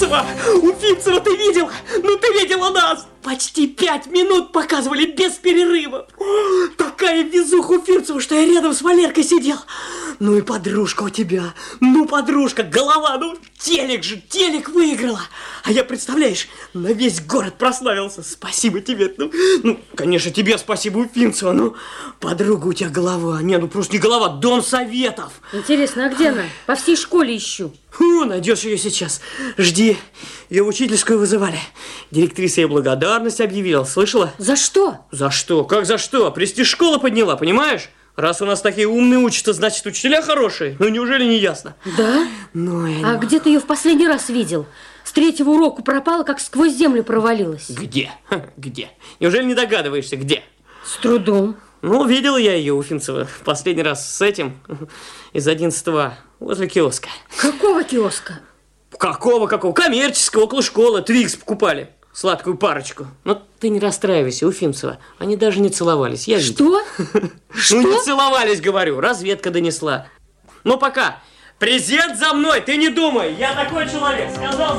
Уфимцева, ты видела? Ну, ты видела нас? Почти 5 минут показывали без перерыва. Такая везуха Уфимцева, что я рядом с Валеркой сидел. Ну и подружка у тебя. Ну, подружка, голова, ну, телек выиграла. А я, представляешь, на весь город прославился. Спасибо тебе. Ну, конечно, тебе спасибо, Уфимцева. Ну, подруга у тебя голова. Не, ну просто не голова, Дом Советов. Интересно, а где она? По всей школе ищу. Найдешь ее сейчас. Жди. Ее в учительскую вызывали. Директриса ей благодарность объявила. Слышала? За что? За что? Как за что? Престиж школы подняла, понимаешь? Раз у нас такие умные учатся, значит, учителя хорошие. Ну, неужели не ясно? Да? А где ты ее в последний раз видел? С 3-го урока пропала, как сквозь землю провалилась. Где? Где? Неужели не догадываешься, где? С трудом. Ну, видел я ее, Уфимцева, в последний раз с этим, из 11-го, возле киоска. Какого киоска? Какого? Коммерческого, около школы. Твикс покупали. Сладкую парочку. Но ты не расстраивайся, Уфимцева. Они даже не целовались, я видел. Что? Ну, не целовались, говорю. Разведка донесла. Ну, пока. Презент за мной, ты не думай. Я такой человек. Сказал...